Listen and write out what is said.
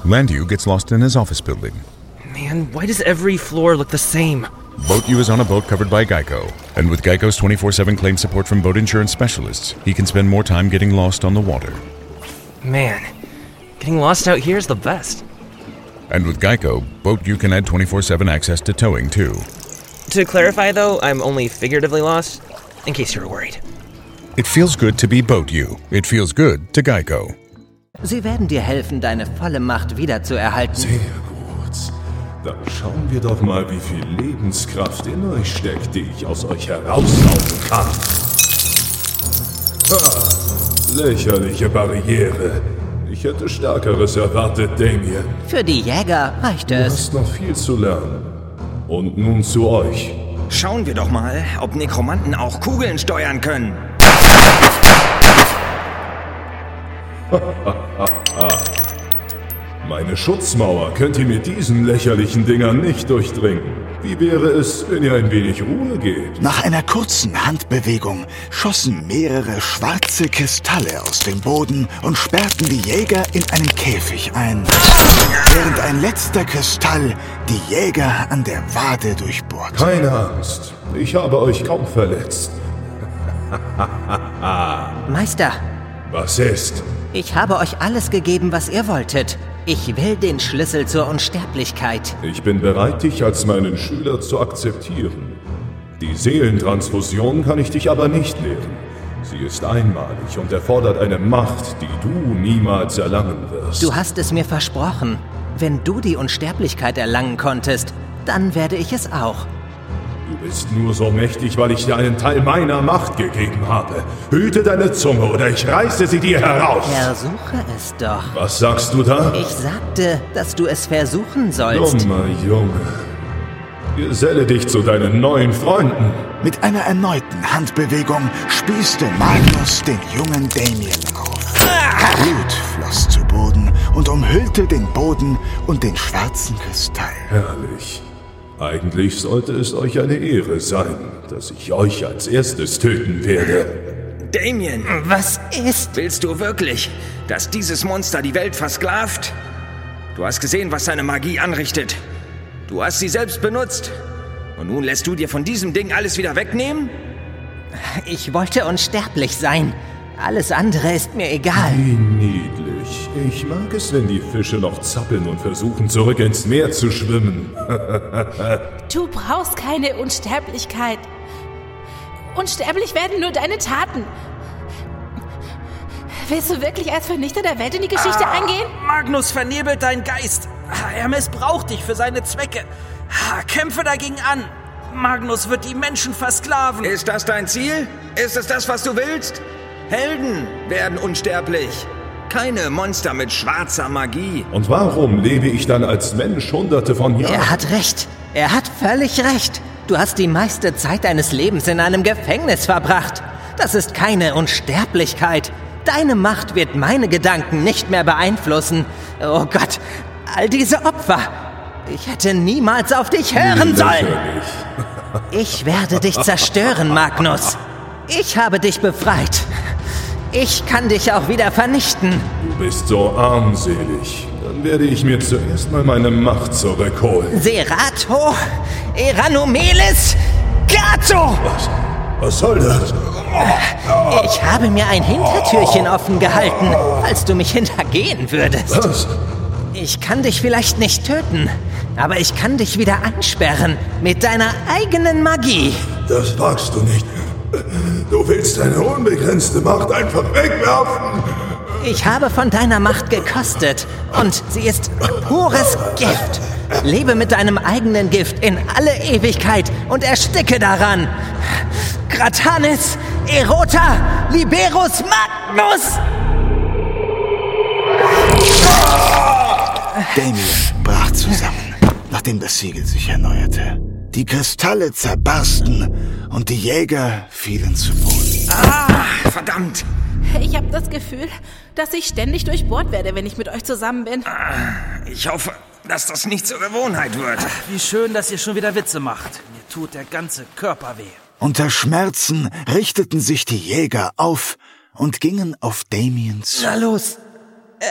Landu gets lost in his office building. Man, why does every floor look the same? Boat U is on a boat covered by Geico. And with Geico's 24/7 claim support from boat insurance specialists, he can spend more time getting lost on the water. Man, getting lost out here is the best. And with Geico, Boat U can add 24/7 access to towing, too. To clarify, though, I'm only figuratively lost, in case you were worried. It feels good to be Boat U. It feels good to Geico. Sie werden dir helfen, deine volle Macht wiederzuerhalten. Sehr gut. Dann schauen wir doch mal, wie viel Lebenskraft in euch steckt, die ich aus euch heraussaugen kann. Lächerliche Barriere. Ich hätte Stärkeres erwartet, Damien. Für die Jäger reicht Du es. hast noch viel zu lernen. Und nun zu euch. Schauen wir doch mal, ob Nekromanten auch Kugeln steuern können. Meine Schutzmauer könnt ihr mit diesen lächerlichen Dingern nicht durchdringen. Wie wäre es, wenn ihr ein wenig Ruhe gebt? Nach einer kurzen Handbewegung schossen mehrere schwarze Kristalle aus dem Boden und sperrten die Jäger in einen Käfig ein, während ein letzter Kristall die Jäger an der Wade durchbohrte. Keine Angst, ich habe euch kaum verletzt. Meister, Was ist? ich habe euch alles gegeben, was ihr wolltet. Ich will den Schlüssel zur Unsterblichkeit. Ich bin bereit, dich als meinen Schüler zu akzeptieren. Die Seelentransfusion kann ich dich aber nicht lehren. Sie ist einmalig und erfordert eine Macht, die du niemals erlangen wirst. Du hast es mir versprochen. Wenn du die Unsterblichkeit erlangen konntest, dann werde ich es auch. Du bist nur so mächtig, weil ich dir einen Teil meiner Macht gegeben habe. Hüte deine Zunge oder ich reiße sie dir heraus. Versuche es doch. Was sagst du da? Ich sagte, dass du es versuchen sollst. Dummer Junge. Geselle dich zu deinen neuen Freunden. Mit einer erneuten Handbewegung spießte Magnus den jungen Damien auf. Blut floss zu Boden und umhüllte den Boden und den schwarzen Kristall. Herrlich. Eigentlich sollte es euch eine Ehre sein, dass ich euch als erstes töten werde. Damien, Was ist? willst du wirklich, dass dieses Monster die Welt versklavt? Du hast gesehen, was seine Magie anrichtet. Du hast sie selbst benutzt. Und nun lässt du dir von diesem Ding alles wieder wegnehmen? Ich wollte unsterblich sein. Alles andere ist mir egal. Wie niedlich. Ich mag es, wenn die Fische noch zappeln und versuchen, zurück ins Meer zu schwimmen. Du brauchst keine Unsterblichkeit. Unsterblich werden nur deine Taten. Willst du wirklich als Vernichter der Welt in die Geschichte eingehen? Magnus vernebelt deinen Geist. Er missbraucht dich für seine Zwecke. Kämpfe dagegen an. Magnus wird die Menschen versklaven. Ist das dein Ziel? Ist es das, was du willst? Helden werden unsterblich. Keine Monster mit schwarzer Magie. Und warum lebe ich dann als Mensch hunderte von Jahren? Er hat recht. Er hat völlig recht. Du hast die meiste Zeit deines Lebens in einem Gefängnis verbracht. Das ist keine Unsterblichkeit. Deine Macht wird meine Gedanken nicht mehr beeinflussen. Oh Gott, all diese Opfer. Ich hätte niemals auf dich hören sollen. Ich werde dich zerstören, Magnus. Ich habe dich befreit. Ich kann dich auch wieder vernichten. Du bist so armselig. Dann werde ich mir zuerst mal meine Macht zurückholen. Serato, Eranomelis, Gato! Was soll das? Ich habe mir ein Hintertürchen offen gehalten, falls du mich hintergehen würdest. Was? Ich kann dich vielleicht nicht töten, aber ich kann dich wieder einsperren mit deiner eigenen Magie. Das wagst du nicht. Du willst deine unbegrenzte Macht einfach wegwerfen. Ich habe von deiner Macht gekostet und sie ist pures Gift. Lebe mit deinem eigenen Gift in alle Ewigkeit und ersticke daran. Gratanis, Erota, Liberus Magnus! Damien brach zusammen, nachdem das Siegel sich erneuerte. Die Kristalle zerbarsten und die Jäger fielen zu Boden. Verdammt! Ich habe das Gefühl, dass ich ständig durchbohrt werde, wenn ich mit euch zusammen bin. Ich hoffe, dass das nicht zur Gewohnheit wird. Wie schön, dass ihr schon wieder Witze macht. Mir tut der ganze Körper weh. Unter Schmerzen richteten sich die Jäger auf und gingen auf Damien zu. Na los,